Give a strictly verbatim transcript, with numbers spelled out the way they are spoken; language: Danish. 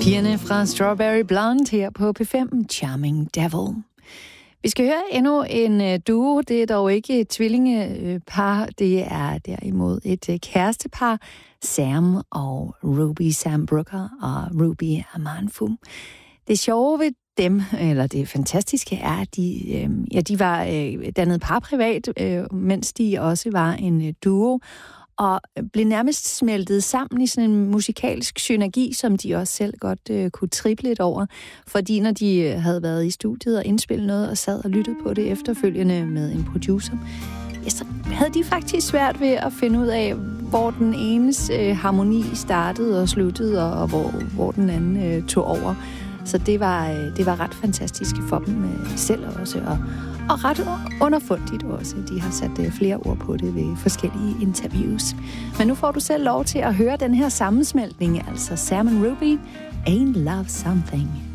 Pigerne fra Strawberry Blonde her på P fem, Charming Devil. Vi skal høre endnu en duo. Det er dog ikke et tvillingepar. Det er derimod et kærestepar. Sam og Ruby, Sam Brooker og Ruby Amanfu. Det sjove ved dem, eller det fantastiske, er, at de, øh, ja, de var øh, dannet par privat, øh, mens de også var en duo, og blev nærmest smeltet sammen i sådan en musikalsk synergi, som de også selv godt øh, kunne triple lidt over. Fordi når de øh, havde været i studiet og indspillet noget, og sad og lyttede på det efterfølgende med en producer, ja, så havde de faktisk svært ved at finde ud af, hvor den enes øh, harmoni startede og sluttede, og, og hvor, hvor den anden øh, tog over. Så det var, øh, det var ret fantastisk for dem øh, selv også, og Og ret underfundigt også. De har sat flere ord på det ved forskellige interviews. Men nu får du selv lov til at høre den her sammensmeltning, altså Sam and Ruby, Ain't Love Something.